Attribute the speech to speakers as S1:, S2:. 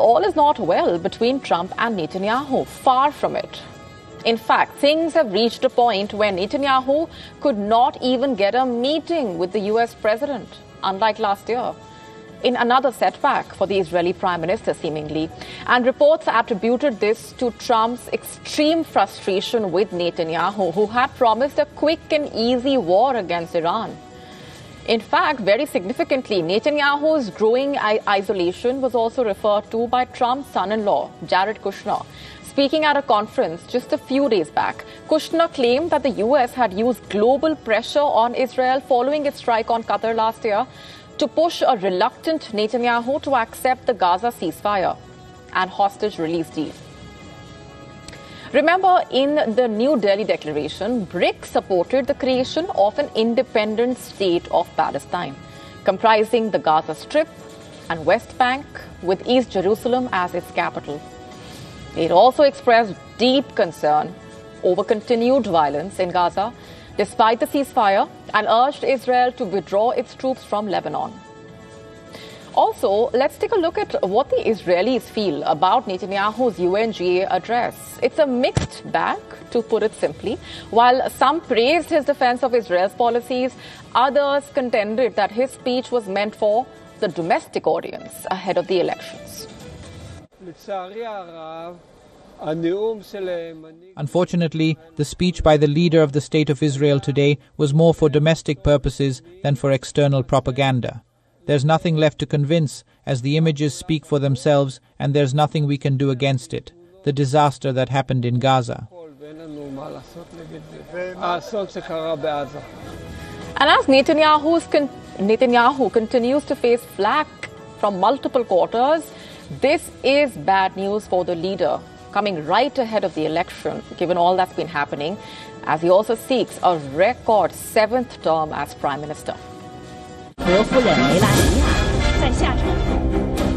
S1: all is not well between Trump and Netanyahu. Far from it. In fact, things have reached a point where Netanyahu could not even get a meeting with the US president, unlike last year, in another setback for the Israeli Prime Minister, seemingly. And reports attributed this to Trump's extreme frustration with Netanyahu, who had promised a quick and easy war against Iran. In fact, very significantly, Netanyahu's growing isolation was also referred to by Trump's son-in-law, Jared Kushner. Speaking at a conference just a few days back, Kushner claimed that the US had used global pressure on Israel following its strike on Qatar last year to push a reluctant Netanyahu to accept the Gaza ceasefire and hostage release deal. Remember, in the New Delhi Declaration, BRICS supported the creation of an independent state of Palestine, comprising the Gaza Strip and West Bank, with East Jerusalem as its capital. It also expressed deep concern over continued violence in Gaza, despite the ceasefire, and urged Israel to withdraw its troops from Lebanon. Also, let's take a look at what the Israelis feel about Netanyahu's UNGA address. It's a mixed bag, to put it simply. While some praised his defense of Israel's policies, others contended that his speech was meant for the domestic audience ahead of the elections.
S2: Unfortunately, the speech by the leader of the State of Israel today was more for domestic purposes than for external propaganda. There's nothing left to convince, as the images speak for themselves, and there's nothing we can do against it. The disaster that happened in Gaza.
S1: And as Netanyahu continues to face flack from multiple quarters, this is bad news for the leader, coming right ahead of the election, given all that's been happening, as he also seeks a record 7th term as Prime Minister.
S3: 和夫人梅拉尼亚在下场